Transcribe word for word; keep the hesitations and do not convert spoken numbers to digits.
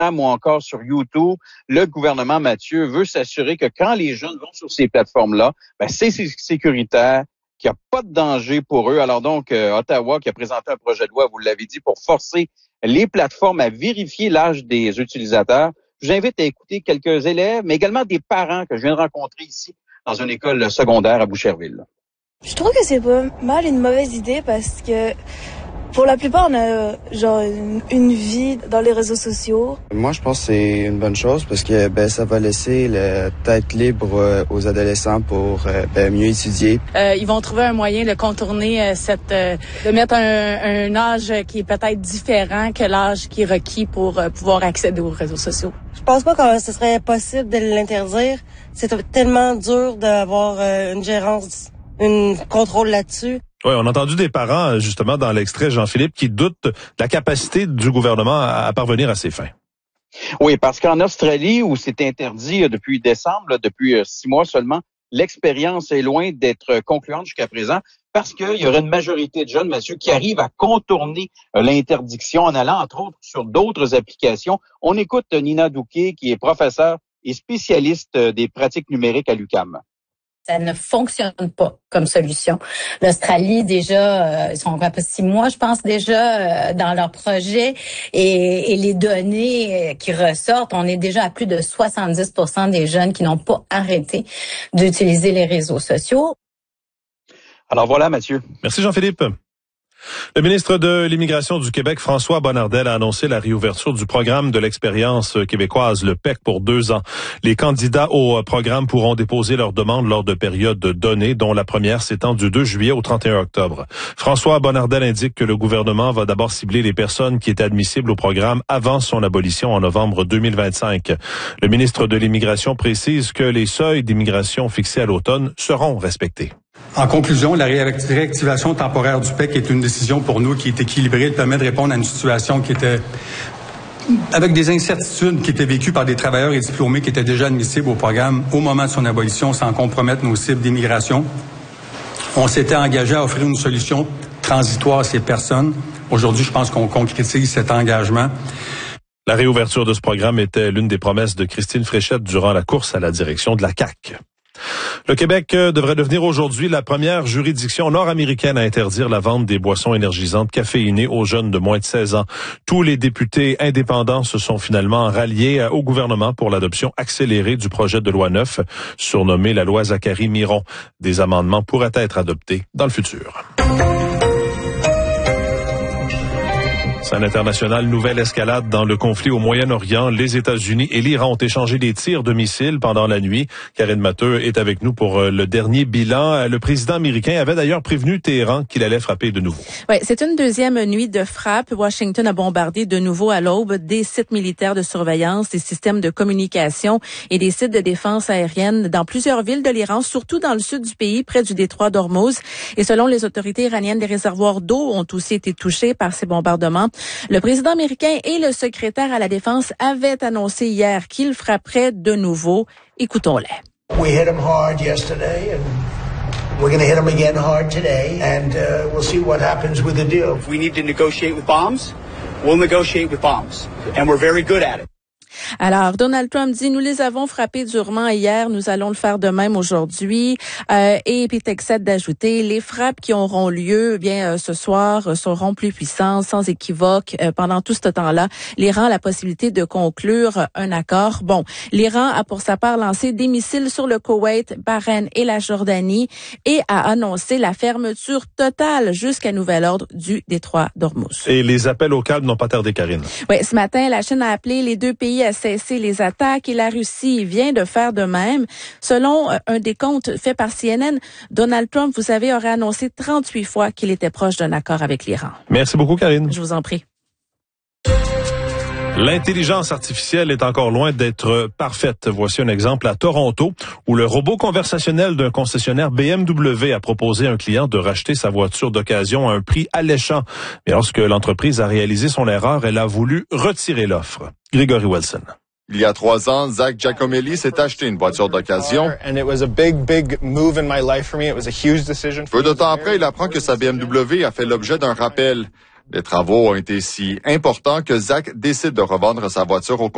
ou encore sur YouTube, le gouvernement, Mathieu, veut s'assurer que quand les jeunes vont sur ces plateformes-là, ben, c'est sécuritaire, qu'il n'y a pas de danger pour eux. Alors donc, euh, Ottawa qui a présenté un projet de loi, vous l'avez dit, pour forcer les plateformes à vérifier l'âge des utilisateurs. Je vous invite à écouter quelques élèves, mais également des parents que je viens de rencontrer ici dans une école secondaire à Boucherville. Je trouve que c'est pas mal une mauvaise idée parce que pour la plupart, on a genre une, une vie dans les réseaux sociaux. Moi, je pense que c'est une bonne chose parce que ben ça va laisser la tête libre aux adolescents pour ben, mieux étudier. Euh, ils vont trouver un moyen de contourner euh, cette, euh, de mettre un, un âge qui est peut-être différent que l'âge qui est requis pour euh, pouvoir accéder aux réseaux sociaux. Je pense pas que ce serait possible de l'interdire. C'est tellement dur d'avoir euh, une gérance, une contrôle là-dessus. Oui, on a entendu des parents, justement, dans l'extrait, Jean-Philippe, qui doutent de la capacité du gouvernement à parvenir à ses fins. Oui, parce qu'en Australie, où c'est interdit depuis décembre, depuis six mois seulement, l'expérience est loin d'être concluante jusqu'à présent, parce qu'il y aurait une majorité de jeunes, Mathieu, qui arrivent à contourner l'interdiction en allant, entre autres, sur d'autres applications. On écoute Nina Douquet, qui est professeure et spécialiste des pratiques numériques à l'U Q A M. Ça ne fonctionne pas comme solution. L'Australie, déjà, euh, ils sont à peu six mois, je pense, déjà euh, dans leur projet. Et, et les données qui ressortent, on est déjà à plus de soixante-dix pour cent des jeunes qui n'ont pas arrêté d'utiliser les réseaux sociaux. Alors voilà, Mathieu. Merci, Jean-Philippe. Le ministre de l'Immigration du Québec, François Bonnardel, a annoncé la réouverture du programme de l'expérience québécoise, le P E C, pour deux ans. Les candidats au programme pourront déposer leurs demandes lors de périodes données, dont la première s'étend du deux juillet au trente et un octobre. François Bonnardel indique que le gouvernement va d'abord cibler les personnes qui étaient admissibles au programme avant son abolition en novembre deux mille vingt-cinq. Le ministre de l'Immigration précise que les seuils d'immigration fixés à l'automne seront respectés. En conclusion, la réactivation temporaire du P E C est une décision pour nous qui est équilibrée. Elle permet de répondre à une situation qui était avec des incertitudes qui étaient vécues par des travailleurs et diplômés qui étaient déjà admissibles au programme au moment de son abolition sans compromettre nos cibles d'immigration. On s'était engagé à offrir une solution transitoire à ces personnes. Aujourd'hui, je pense qu'on concrétise cet engagement. La réouverture de ce programme était l'une des promesses de Christine Fréchette durant la course à la direction de la C A Q. Le Québec devrait devenir aujourd'hui la première juridiction nord-américaine à interdire la vente des boissons énergisantes caféinées aux jeunes de moins de seize ans. Tous les députés indépendants se sont finalement ralliés au gouvernement pour l'adoption accélérée du projet de loi neuf, surnommé la loi Zachary-Miron. Des amendements pourraient être adoptés dans le futur. Scène internationale, nouvelle escalade dans le conflit au Moyen-Orient. Les États-Unis et l'Iran ont échangé des tirs de missiles pendant la nuit. Karine Matteux est avec nous pour le dernier bilan. Le président américain avait d'ailleurs prévenu Téhéran qu'il allait frapper de nouveau. Oui, c'est une deuxième nuit de frappe. Washington a bombardé de nouveau à l'aube des sites militaires de surveillance, des systèmes de communication et des sites de défense aérienne dans plusieurs villes de l'Iran, surtout dans le sud du pays, près du détroit d'Ormuz. Et selon les autorités iraniennes, des réservoirs d'eau ont aussi été touchés par ces bombardements. Le président américain et le secrétaire à la Défense avaient annoncé hier qu'ils frapperaient de nouveau. Écoutons-les. We hit them hard yesterday and we're going to hit them again hard today and uh, we'll see what happens with the deal. If we need to negotiate with bombs, we'll negotiate with bombs and we're very good at it. Alors, Donald Trump dit, nous les avons frappés durement hier, nous allons le faire de même aujourd'hui. Euh, et puis Texas d'ajouter, les frappes qui auront lieu, eh bien, euh, ce soir euh, seront plus puissantes, sans équivoque. Euh, pendant tout ce temps-là, l'Iran a la possibilité de conclure un accord. Bon, l'Iran a pour sa part lancé des missiles sur le Koweït, Bahreïn et la Jordanie et a annoncé la fermeture totale jusqu'à nouvel ordre du détroit d'Ormuz. Et les appels au calme n'ont pas tardé, Karine. Oui, ce matin, la Chine a appelé les deux pays à cesser les attaques et la Russie vient de faire de même. Selon un décompte fait par C N N, Donald Trump, vous savez, aurait annoncé trente-huit fois qu'il était proche d'un accord avec l'Iran. Merci beaucoup, Karine. Je vous en prie. L'intelligence artificielle est encore loin d'être parfaite. Voici un exemple à Toronto où le robot conversationnel d'un concessionnaire B M W a proposé à un client de racheter sa voiture d'occasion à un prix alléchant. Mais lorsque l'entreprise a réalisé son erreur, elle a voulu retirer l'offre. Grégory Wilson. Il y a trois ans, Zach Giacomelli s'est acheté une voiture d'occasion. Peu de temps après, il apprend que sa B M W a fait l'objet d'un rappel. Les travaux ont été si importants que Zach décide de revendre sa voiture au